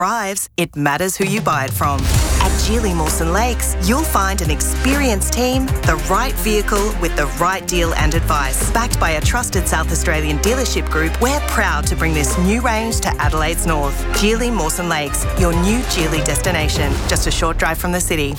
arrives, it matters who you buy it from. At Geely Mawson Lakes, you'll find an experienced team, the right vehicle with the right deal and advice. Backed by a trusted South Australian dealership group, we're proud to bring this new range to Adelaide's north. Geely Mawson Lakes, your new Geely destination. Just a short drive from the city.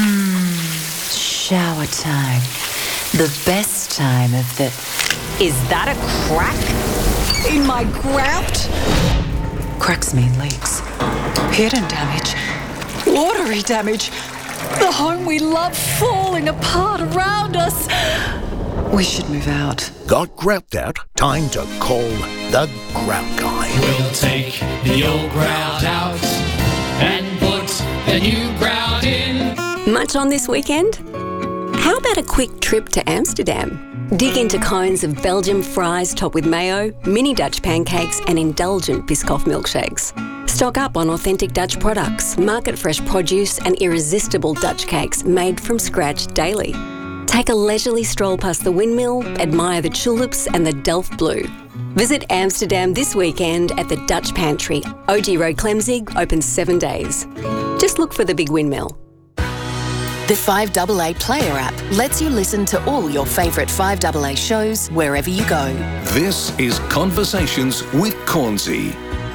Shower time. The best time of the... Is that a crack in my grout? Cracks mean leaks. Hidden damage. Watery damage. The home we love falling apart around us. We should move out. Got grout out? Time to call the Grout Guy. We'll take the old grout out and put the new grout in. Much on this weekend? How about a quick trip to Amsterdam? Dig into cones of Belgian fries topped with mayo, mini Dutch pancakes and indulgent Biscoff milkshakes. Stock up on authentic Dutch products, market-fresh produce and irresistible Dutch cakes made from scratch daily. Take a leisurely stroll past the windmill, admire the tulips and the Delft Blue. Visit Amsterdam this weekend at the Dutch Pantry. OG Road Clemzig, open 7 days. Just look for the big windmill. The 5AA Player app lets you listen to all your favourite 5AA shows wherever you go. This is Conversations with Cornsey.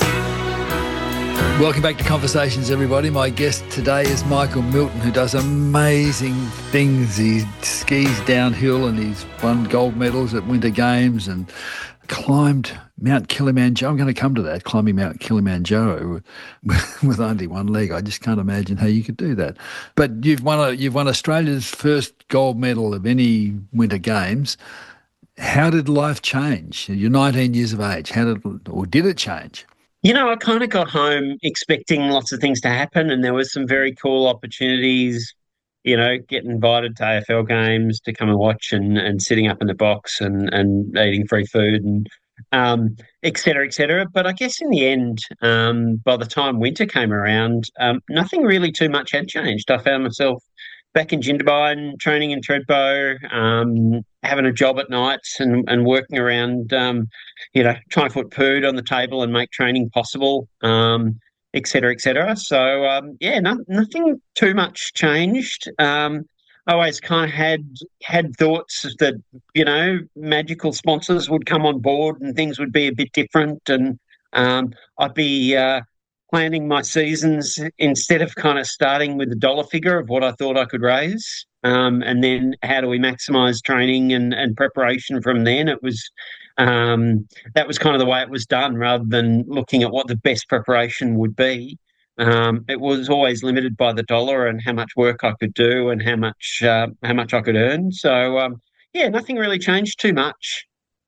Welcome back to Conversations, everybody. My guest today is Michael Milton, who does amazing things. He skis downhill and he's won gold medals at Winter Games and climbed Mount Kilimanjaro. I'm going to come to that, climbing Mount Kilimanjaro with only one leg. I just can't imagine how you could do that. But you've won Australia's first gold medal of any Winter Games. How did life change? You're 19 years of age. Did it change? You know, I kind of got home expecting lots of things to happen, and there was some very cool opportunities, you know, getting invited to AFL games to come and watch and sitting up in the box and eating free food and et cetera, et cetera. But I guess in the end, by the time winter came around, nothing really too much had changed. I found myself back in Jindabyne, training in Thredbo, having a job at nights and working around, you know, trying to put food on the table and make training possible, et cetera, et cetera. So, nothing too much changed. I always kind of had thoughts that, you know, magical sponsors would come on board and things would be a bit different, and I'd be planning my seasons instead of kind of starting with the dollar figure of what I thought I could raise, and then how do we maximise training and preparation from then. It was that was kind of the way it was done, rather than looking at what the best preparation would be. It was always limited by the dollar and how much work I could do and how much I could earn. So nothing really changed too much.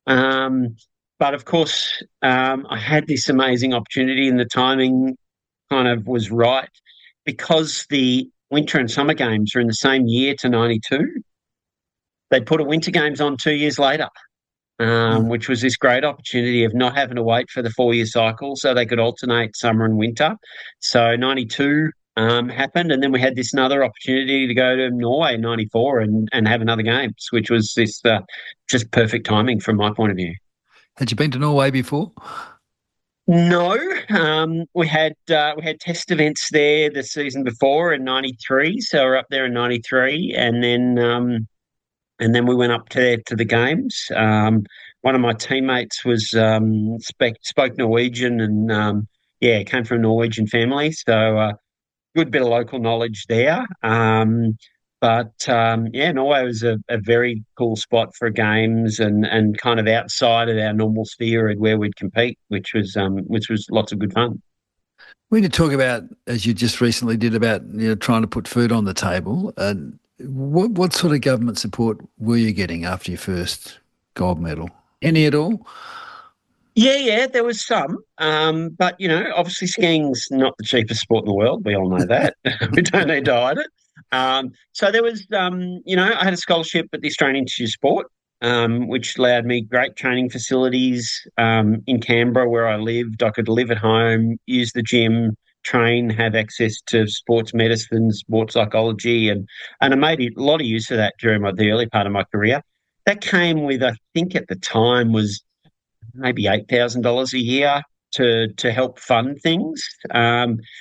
But of course, I had this amazing opportunity, and the timing kind of was right because the Winter and Summer Games are in the same year to 92. They put a Winter Games on 2 years later, which was this great opportunity of not having to wait for the 4-year cycle, so they could alternate summer and winter. So 92 happened, and then we had this another opportunity to go to Norway in 94 and have another Games, which was this just perfect timing from my point of view. Had you been to Norway before? No, we had test events there the season before in 93, so we're up there in 93, and then we went up to the Games. One of my teammates was spoke Norwegian and came from a Norwegian family, so good bit of local knowledge there. Norway was a very cool spot for games and kind of outside of our normal sphere and where we'd compete, which was lots of good fun. When you talk about, as you just recently did, about trying to put food on the table, what sort of government support were you getting after your first gold medal? Any at all? Yeah, there was some. But, obviously skiing's not the cheapest sport in the world. We all know that. We don't need to hide it. So there was, I had a scholarship at the Australian Institute of Sport, which allowed me great training facilities in Canberra where I lived. I could live at home, use the gym, train, have access to sports medicine, sports psychology, and I made a lot of use of that during the early part of my career. That came with, I think at the time, was maybe $8,000 a year to help fund things.